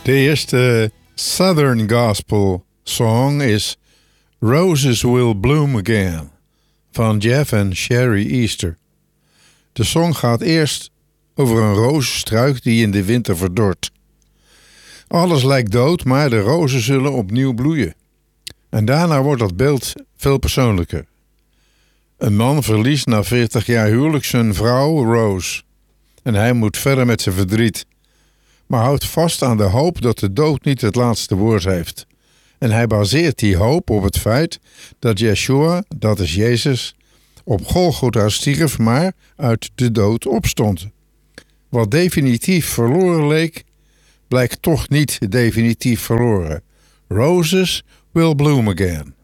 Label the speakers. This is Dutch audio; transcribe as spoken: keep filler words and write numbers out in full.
Speaker 1: De eerste Southern Gospel song is Roses Will Bloom Again van Jeff en Sherry Easter. De song gaat eerst over een rozenstruik die in de winter verdort. Alles lijkt dood, maar de rozen zullen opnieuw bloeien. En daarna wordt dat beeld veel persoonlijker. Een man verliest na veertig jaar huwelijk zijn vrouw Rose. En hij moet verder met zijn verdriet. Maar houdt vast aan de hoop dat de dood niet het laatste woord heeft. En hij baseert die hoop op het feit dat Yeshua, dat is Jezus, op Golgotha stierf, maar uit de dood opstond. Wat definitief verloren leek, blijkt toch niet definitief verloren. Roses will bloom again.